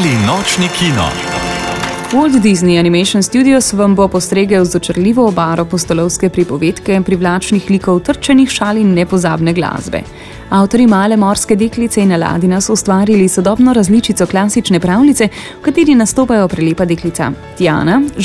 Mali nočni kino. Walt Disney Animation Studios vam bo postregel z očarljivo obaro pustolovske pripovedke, privlačnih likov, trčenih šal in nepozabne glasbe. Avtorji Male morske deklice in Aladina so ustvarili sodobno različico klasične pravljice, v kateri nastopajo prelepa deklica Tiana,